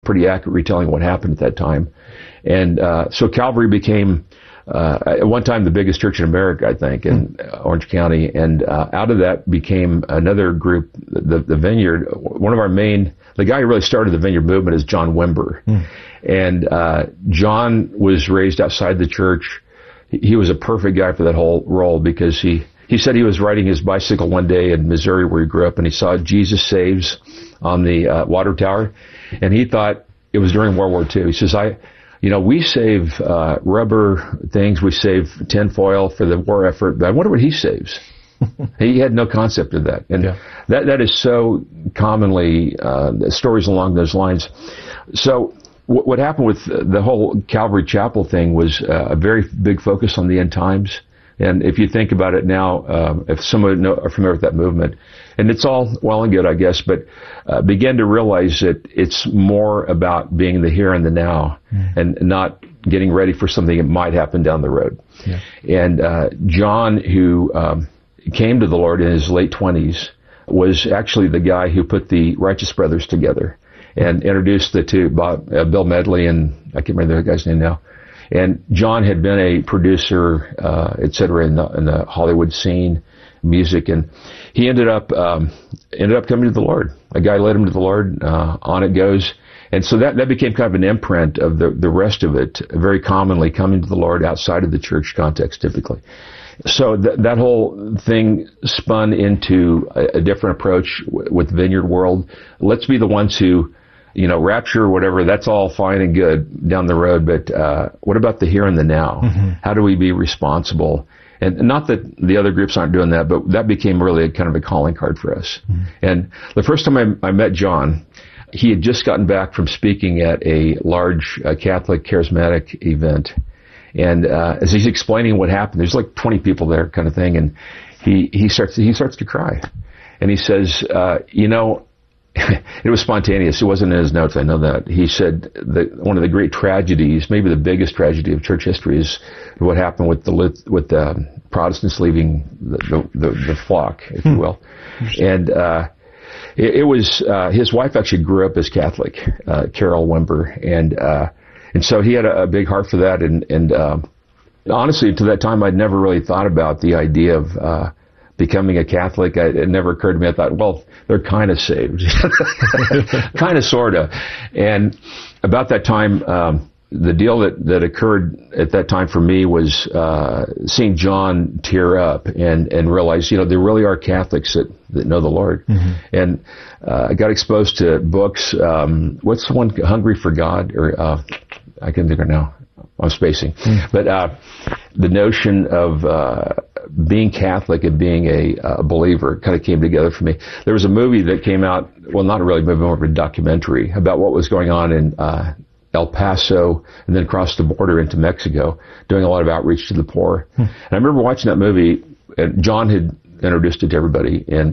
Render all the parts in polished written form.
pretty accurate retelling of what happened at that time. And so Calvary became, at one time, the biggest church in America, I think, in Orange County. And out of that became another group, the Vineyard. One of our main, the guy who really started the Vineyard movement is John Wimber. And John was raised outside the church. He was a perfect guy for that whole role, because he said he was riding his bicycle one day in Missouri, where he grew up, and he saw Jesus Saves on the water tower, and he thought it was during World War II. He says, we save rubber things, we save tinfoil for the war effort, but I wonder what he saves. He had no concept of that. And that is so commonly stories along those lines. So what happened with the whole Calvary Chapel thing was a very big focus on the end times. And if you think about it now, if some are familiar with that movement, and it's all well and good, I guess, but begin to realize that it's more about being the here and the now, and not getting ready for something that might happen down the road. And John, who came to the Lord in his late 20s, was actually the guy who put the Righteous Brothers together and introduced the two, Bill Medley and I can't remember the other guy's name now. And John had been a producer, et cetera, in the Hollywood scene, music, and he ended up coming to the Lord. A guy led him to the Lord. On it goes, and so that became kind of an imprint of the rest of it. Very commonly coming to the Lord outside of the church context, typically. So that whole thing spun into a different approach with Vineyard World. Let's be the ones who, rapture or whatever, that's all fine and good down the road, but what about the here and the now? How do we be responsible? And not that the other groups aren't doing that, but that became really a kind of a calling card for us. And the first time I met John, he had just gotten back from speaking at a large Catholic charismatic event. And as he's explaining what happened, there's like 20 people there kind of thing, and he starts to cry. And he says, it was spontaneous. It wasn't in his notes. I know that. He said that one of the great tragedies, maybe the biggest tragedy of church history, is what happened with the Protestants leaving the flock, if you will. And it was his wife actually grew up as Catholic, Carol Wimber, and so he had a big heart for that. And honestly, to that time, I'd never really thought about the idea of becoming a Catholic. It never occurred to me. I thought, well, they're kind of saved. Kind of, sort of. And about that time, the deal that occurred at that time for me was seeing John tear up and realize, there really are Catholics that know the Lord. And I got exposed to books. What's the one, Hungry for God? Or I can't think of it now. I'm spacing. But the notion of being Catholic and being a believer kind of came together for me. There was a movie that came out, well, not really a movie, more of a documentary about what was going on in El Paso and then across the border into Mexico, doing a lot of outreach to the poor. And I remember watching that movie, and John had introduced it to everybody, and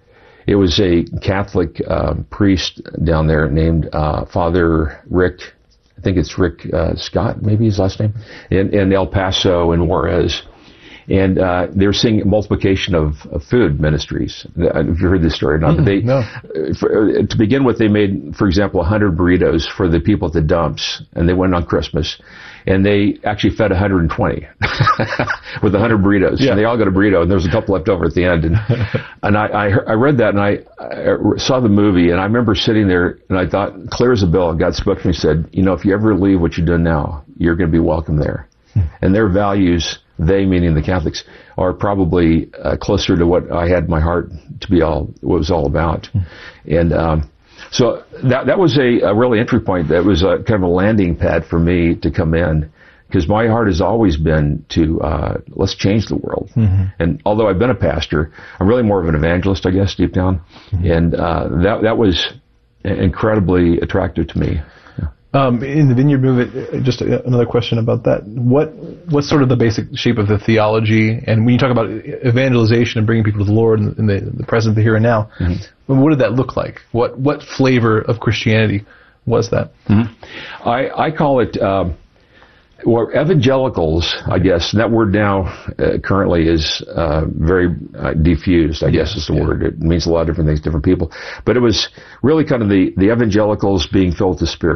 it was a Catholic priest down there named Father Rick, I think it's Rick Scott, maybe his last name, in El Paso and Juarez. And they were seeing multiplication of food ministries. Have you heard this story or not? No. To begin with, they made, for example, 100 burritos for the people at the dumps, and they went on Christmas. And they actually fed 120 with 100 burritos. Yeah. And they all got a burrito, and there was a couple left over at the end. And I read that, and I saw the movie, and I remember sitting there, and I thought, clear as a bell, God spoke to me and said, if you ever leave what you're doing now, you're going to be welcome there. And their values, they meaning the Catholics, are probably closer to what I had in my heart to be what it was all about. And so that was a really entry point. That was a kind of a landing pad for me to come in, because my heart has always been to let's change the world. And although I've been a pastor, I'm really more of an evangelist, I guess, deep down. And that was incredibly attractive to me. In the Vineyard movement, just another question about that. What's sort of the basic shape of the theology? And when you talk about evangelization and bringing people to the Lord in the present, the here and now, what did that look like? What flavor of Christianity was that? I call it, evangelicals, I guess. That word now currently is very diffused, I guess is the word. It means a lot of different things to different people. But it was really kind of the evangelicals being filled with the Spirit.